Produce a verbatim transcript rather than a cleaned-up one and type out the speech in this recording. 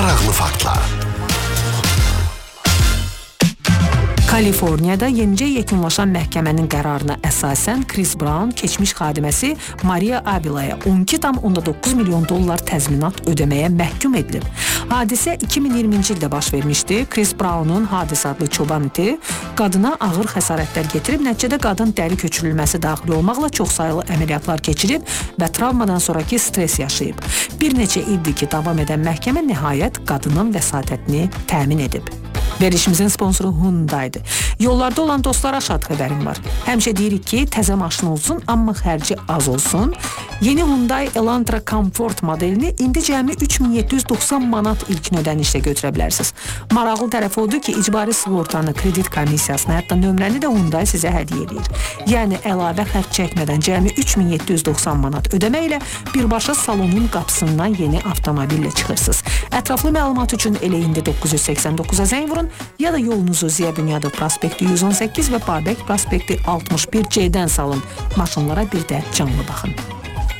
Maraqlı faktlar. Kaliforniyada yenicə yekunlaşan məhkəmənin qərarına əsasən Chris Brown keçmiş xadiməsi Maria Abilaya on iki tam onda doqquz milyon dollar təzminat ödəməyə məhkum edilib. Hadisə iki min iyirminci ildə baş vermişdi. Chris Brown'un Hadis adlı çoban iti qadına ağır xəsarətlər getirib, nəticədə qadın dəri köçürülməsi daxil olmaqla çoxsaylı əməliyyatlar keçirib və travmadan sonraki stres yaşayıb. Bir neçə ildir ki, davam edən məhkəmə nəhayət qadının vəsatətini təmin edib. Verişimizin sponsoru Hyundai'dir. Yollarda olan dostlara şad xəbərim var. Həmişə deyirik ki, təzə maşın olsun, amma xərci az olsun. Yeni Hyundai Elantra Comfort modelini indi cəmi üç min yeddi yüz doxsan manat ilkin ödənişlə götürə bilərsiniz. Maraqlı tərəfi odur ki, icbari sığortanı, kredit komissiyasını, hətta nömrəni də Hyundai sizə hədiyyə edir. Yəni, əlavə xərc çəkmədən cəmi üç min yeddi yüz doxsan manat ödəmə ilə birbaşa salonun qapısından yeni avtomobillə çıxırsınız. Ətraflı məlumat üçün elə indi doqquz yüz səksən doqquza zəng vurun, ya da yolunuzu Ziya Bünyadov prospekti yüz on səkkiz və Babək prospekti altmış bir C-dən salın. Maşınlara bir də canlı baxın.